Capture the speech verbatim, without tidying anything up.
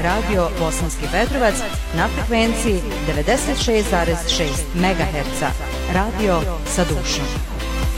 radio Bosanski Petrovac na frekvenciji devedeset šest zarez šest megaherca. Radio sa dušom.